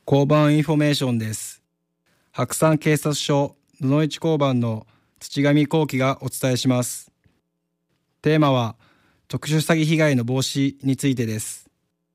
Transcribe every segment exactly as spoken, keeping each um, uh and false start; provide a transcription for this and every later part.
交番インフォメーションです。白山警察署野々市交番の土上幸喜がお伝えします。テーマは特殊詐欺被害の防止についてです。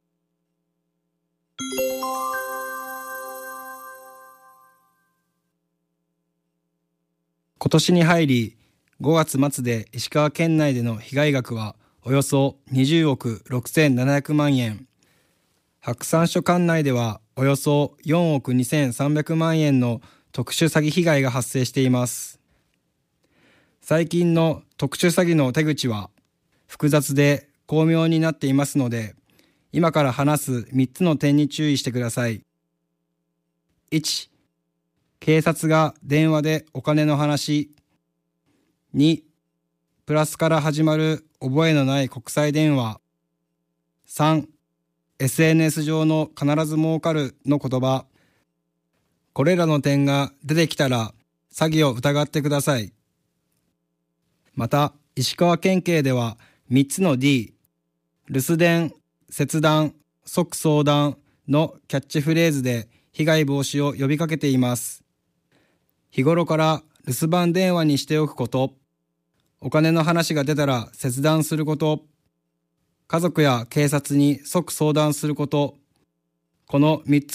今年に入りごがつ末で石川県内での被害額はおよそにじゅうおくろくせんななひゃくまんえん、白山署管内ではおよそよんおくにせんさんびゃくまんえんの特殊詐欺被害が発生しています。最近の特殊詐欺の手口は複雑で巧妙になっていますので、今から話すみっつの点に注意してください。いち、警察が電話でお金の話。に、プラスから始まる覚えのない国際電話。さん、エスエヌエス 上の必ず儲かるの言葉。これらの点が出てきたら詐欺を疑ってください。また、石川県警ではみっつの D、留守電、切断、即相談のキャッチフレーズで被害防止を呼びかけています。日頃から留守番電話にしておくこと、お金の話が出たら切断すること、家族や警察に即相談すること、このみっつ